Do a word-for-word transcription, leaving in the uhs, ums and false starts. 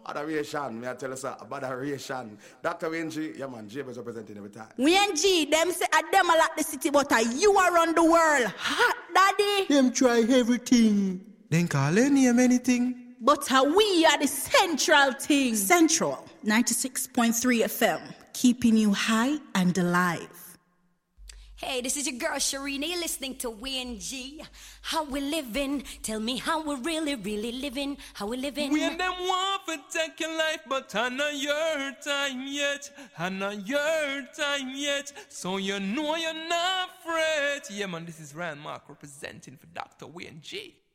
Adoration, may I tell you, sir, about adoration. Doctor Wayne G, yeah man, J B is representing every time. Wayne G, them say a them a like the city, but a you around the world. Hot daddy. Them try everything. Then call any name anything. But a we are the central thing. Central, ninety-six point three F M, keeping you high and alive. Hey, this is your girl Sharina. You're listening to Wayne G. How we living? Tell me how we really, really living. How we living? When them want to take your life, but I not your time yet. I not your time yet. So you know you're not afraid. Yeah, man, this is Ryan Mark representing for Doctor Wayne G.